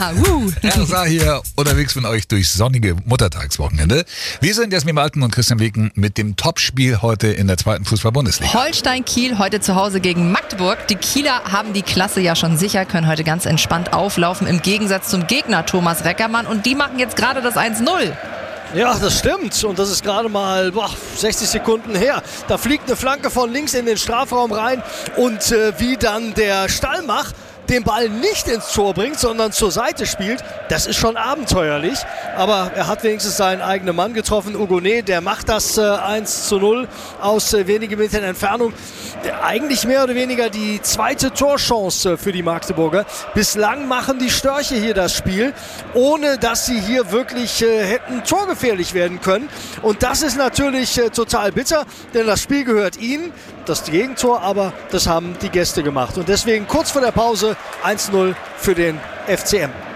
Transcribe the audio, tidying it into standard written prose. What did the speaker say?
Herr Saar hier unterwegs mit euch durchs sonnige Muttertagswochenende. Wir sind Jasmin Malten und Christian Wegen mit dem Topspiel heute in der 2. Fußball-Bundesliga. Holstein-Kiel heute zu Hause gegen Magdeburg. Die Kieler haben die Klasse ja schon sicher, können heute ganz entspannt auflaufen, im Gegensatz zum Gegner Thomas Reckermann. Und die machen jetzt gerade das 1-0. Ja, das stimmt. Und das ist gerade mal 60 Sekunden her. Da fliegt eine Flanke von links in den Strafraum rein. Und wie dann der Stallmach den Ball nicht ins Tor bringt, sondern zur Seite spielt, das ist schon abenteuerlich. Aber er hat wenigstens seinen eigenen Mann getroffen. Hugonet, der macht das 1-0 aus wenigen Metern Entfernung. Eigentlich mehr oder weniger die zweite Torchance für die Magdeburger. Bislang machen die Störche hier das Spiel, ohne dass sie hier wirklich hätten torgefährlich werden können. Und das ist natürlich total bitter, denn das Spiel gehört ihnen. Das Gegentor, aber das haben die Gäste gemacht. Und deswegen kurz vor der Pause 1-0 für den FCM.